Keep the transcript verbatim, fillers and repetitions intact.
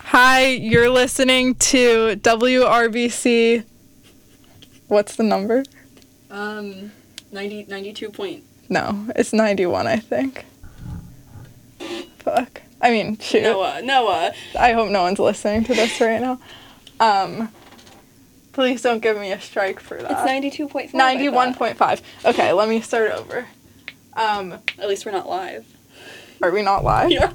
Hi, you're listening to W R B C. What's the number? Um, ninety, ninety-two point. No, it's ninety-one, I think. Fuck. I mean, shoot. Noah, Noah. I hope no one's listening to this right now. Um, please don't give me a strike for that. It's ninety-two point five. ninety-one point five. Okay, let me start over. Um, At least we're not live. are we not live? We are